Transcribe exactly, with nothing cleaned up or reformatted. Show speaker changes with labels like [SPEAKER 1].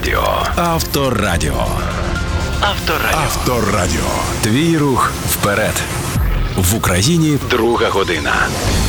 [SPEAKER 1] Авторадіо. Авторадіо. Авторадіо. Авторадіо. Твій рух вперед. В Україні друга година.